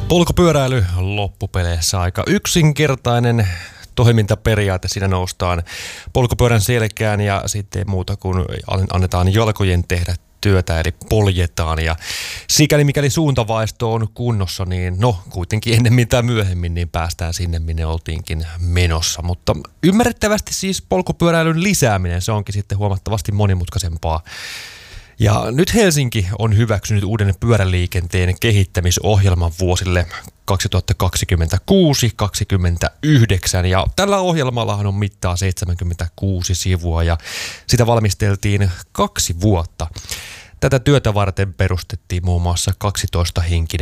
Polkupyöräily loppupeleissä aika yksinkertainen toimintaperiaate. Siinä noustaan polkupyörän selkään ja sitten ei muuta kuin annetaan jalkojen tehdä työtä, eli poljetaan. Ja sikäli mikäli suuntavaisto on kunnossa, niin kuitenkin ennemmin tai myöhemmin niin päästään sinne, minne oltiinkin menossa. Mutta ymmärrettävästi siis polkupyöräilyn lisääminen, se onkin sitten huomattavasti monimutkaisempaa. Ja nyt Helsinki on hyväksynyt uuden pyöräliikenteen kehittämisohjelman vuosille 2026-2029. Ja tällä ohjelmallahan on mittaa 76 sivua ja sitä valmisteltiin 2 vuotta. Tätä työtä varten perustettiin muun muassa 12-henkinen